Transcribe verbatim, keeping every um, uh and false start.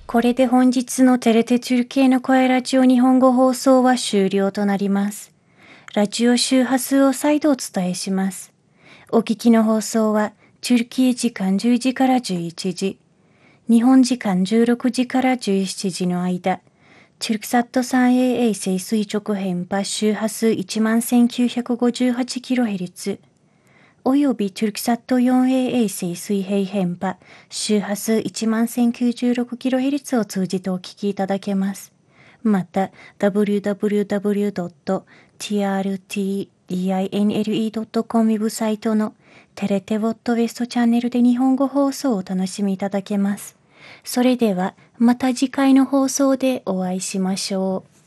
これで本日のテレテチュルケの声ラジオ日本語放送は終了となります。ラジオ周波数を再度お伝えします。お聞きの放送は、チュルキー時間じゅうじからじゅういちじ、日本時間じゅうろくじからじゅうしちじの間、チュルクサット スリーエーエー 制垂直変波周波数 いちまんせんきゅうひゃくごじゅうはちキロヘルツ、およびトゥルクサット フォーエーエー 制水平変波周波数 いちまんせんきゅうじゅうろくキロヘルツ を通じてお聞きいただけます。また ダブリューダブリューダブリュードットティーアールティーディーアイエヌエルイードットコム ウェブサイトのテレテウォットウェストチャンネルで日本語放送をお楽しみいただけます。それではまた次回の放送でお会いしましょう。